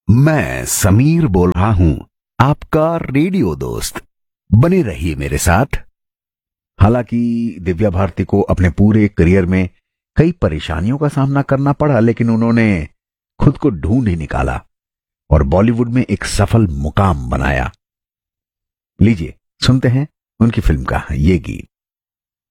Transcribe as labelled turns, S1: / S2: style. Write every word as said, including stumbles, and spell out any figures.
S1: मैं समीर बोल रहा हूं, आपका रेडियो दोस्त। बने रहिए मेरे साथ। हालांकि दिव्या भारती को अपने पूरे करियर में कई परेशानियों का सामना करना पड़ा, लेकिन उन्होंने खुद को ढूंढ ही निकाला और बॉलीवुड में एक सफल मुकाम बनाया। लीजिए सुनते हैं उनकी फिल्म का ये गीत।